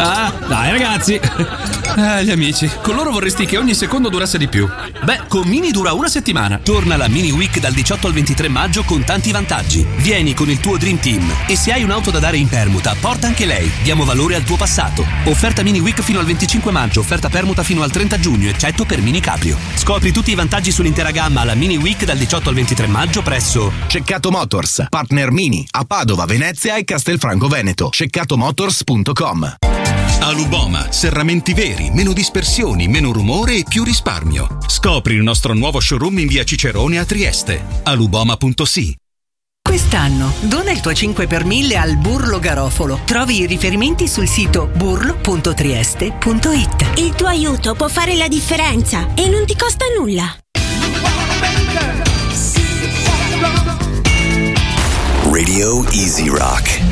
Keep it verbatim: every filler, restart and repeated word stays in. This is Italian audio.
Ah, dai ragazzi. Eh, gli amici, con loro vorresti che ogni secondo durasse di più. Beh, con Mini dura una settimana. Torna la Mini Week dal diciotto al ventitré maggio con tanti vantaggi. Vieni con il tuo Dream Team e se hai un'auto da dare in permuta, porta anche lei. Diamo valore al tuo passato. Offerta Mini Week fino al venticinque maggio, offerta permuta fino al trenta giugno, eccetto per Mini Caprio. Scopri tutti i vantaggi sull'intera gamma alla Mini Week dal diciotto al ventitré maggio presso Ceccato Motors, partner Mini a Padova, Venezia e Castelfranco Veneto. ceccato motors punto com. Aluboma, serramenti veri, meno dispersioni, meno rumore e più risparmio. Scopri il nostro nuovo showroom in via Cicerone a Trieste. aluboma punto si. Quest'anno dona il tuo cinque per mille al Burlo Garofalo. Trovi i riferimenti sul sito burlo punto trieste punto it. Il tuo aiuto può fare la differenza e non ti costa nulla. Radio Easy Rock.